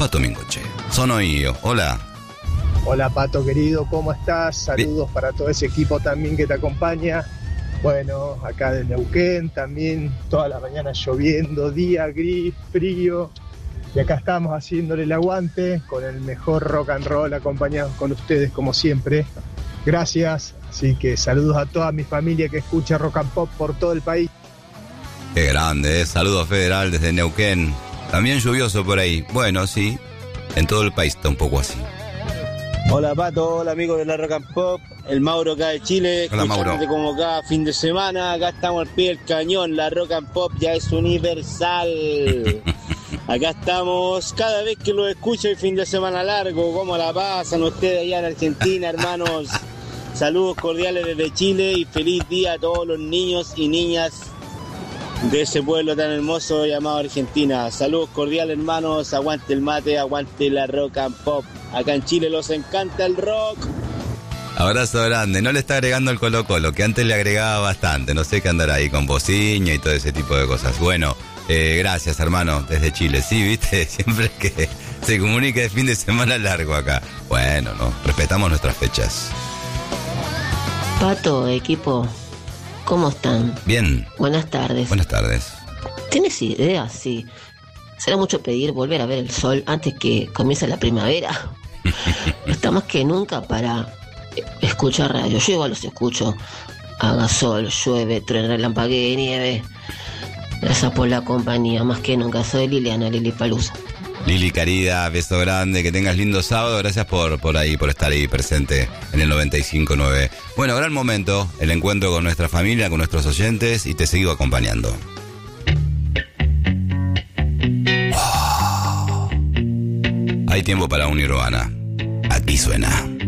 Pato Mingoche. Sono io. Hola. Hola Pato querido, ¿cómo estás? Saludos para todo ese equipo también que te acompaña. Bueno, acá de Neuquén también, toda la mañana lloviendo, día gris, frío. Y acá estamos haciéndole el aguante con el mejor rock and roll, acompañados con ustedes como siempre. Gracias, así que saludos a toda mi familia que escucha rock and pop por todo el país. Qué grande, Saludos Federal desde Neuquén. También lluvioso por ahí. Bueno, sí, en todo el país está un poco así. Hola Pato, hola amigos de la Rock and Pop, el Mauro acá de Chile, hola Mauro. Como cada fin de semana, acá estamos al pie del cañón, la Rock and Pop ya es universal. Acá estamos, cada vez que lo escucho el fin de semana largo, ¿cómo la pasan ustedes allá en Argentina, hermanos? Saludos cordiales desde Chile y feliz día a todos los niños y niñas de ese pueblo tan hermoso llamado Argentina. Saludos cordiales, hermanos, aguante el mate, aguante la Rock and Pop. Acá en Chile los encanta el rock. Abrazo grande. No le está agregando el Colo-Colo, que antes le agregaba bastante. No sé qué andará ahí con bociña y todo ese tipo de cosas. Bueno, gracias, hermano, desde Chile. Sí, viste, siempre que se comunica de fin de semana largo acá. Bueno, no, respetamos nuestras fechas. Pato, equipo, ¿cómo están? Bien. Buenas tardes. Buenas tardes. ¿Tienes idea? Sí. ¿Será mucho pedir volver a ver el sol antes que comience la primavera? Está más que nunca para escuchar radio. Yo igual los escucho. Haga sol, llueve, truena, relampaguee, nieve. Gracias por la compañía. Más que nunca. Soy Liliana, Lili Palusa. Lili, querida, beso grande. Que tengas lindo sábado. Gracias por estar ahí presente en el 95.9. Bueno, gran momento. El encuentro con nuestra familia, con nuestros oyentes. Y te sigo acompañando. Hay tiempo para un Nirvana. Aquí suena.